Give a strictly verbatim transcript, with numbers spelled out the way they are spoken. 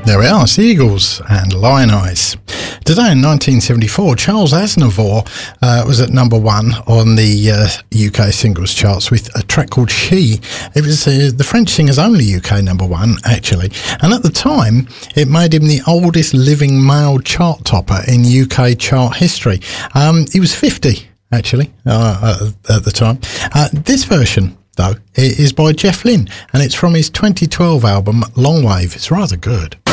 There we are, it's the Eagles and Lion Eyes. Today in nineteen seventy-four, Charles Aznavour uh, was at number one on the uh, U K singles charts with a track called She. It was uh, the French singer's only U K number one, actually. And at the time, it made him the oldest living male chart topper in U K chart history. Um, he was fifty, actually, uh, at the time. Uh, this version, though, is by Jeff Lynne, and it's from his twenty twelve album, Long Wave. It's rather good.